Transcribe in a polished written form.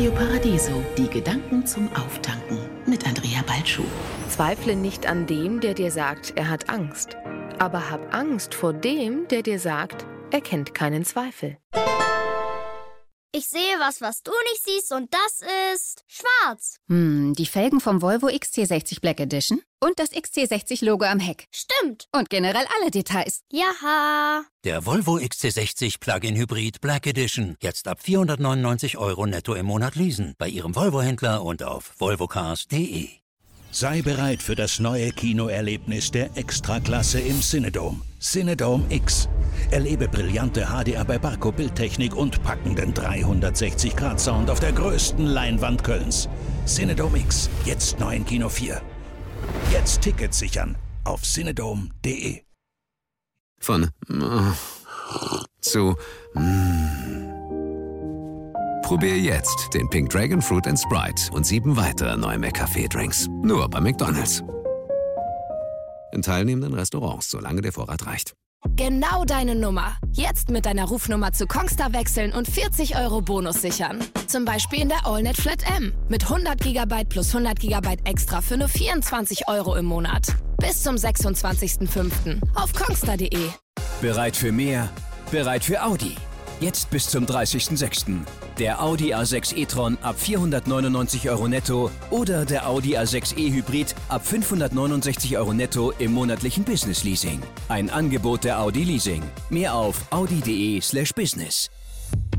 Radio Paradiso, die Gedanken zum Auftanken mit Andrea Balschuh. Zweifle nicht an dem, der dir sagt, er hat Angst. Aber hab Angst vor dem, der dir sagt, er kennt keinen Zweifel. Ich sehe was du nicht siehst, und das ist schwarz. Die Felgen vom Volvo XC60 Black Edition und das XC60-Logo am Heck. Stimmt. Und generell alle Details. Jaha. Der Volvo XC60 Plug-in Hybrid Black Edition. Jetzt ab 499 € netto im Monat leasen. Bei Ihrem Volvo-Händler und auf volvocars.de. Sei bereit für das neue Kinoerlebnis der Extraklasse im Cinedome. Cinedome X. Erlebe brillante HDR bei Barco Bildtechnik und packenden 360-Grad-Sound auf der größten Leinwand Kölns. Cinedome X, jetzt neu in Kino 4. Jetzt Tickets sichern auf cinedome.de. Von zu Probier jetzt den Pink Dragon Fruit & Sprite und 7 weitere neue McCafé-Drinks. Nur bei McDonald's. In teilnehmenden Restaurants, solange der Vorrat reicht. Genau deine Nummer. Jetzt mit deiner Rufnummer zu Kongstar wechseln und 40 € Bonus sichern. Zum Beispiel in der AllNet Flat M. Mit 100 GB plus 100 GB extra für nur 24 € im Monat. Bis zum 26.05. auf kongstar.de. Bereit für mehr? Bereit für Audi. Jetzt bis zum 30.06. Der Audi A6 e-tron ab 499 € netto oder der Audi A6 e-Hybrid ab 569 € netto im monatlichen Business Leasing. Ein Angebot der Audi Leasing. Mehr auf audi.de/business.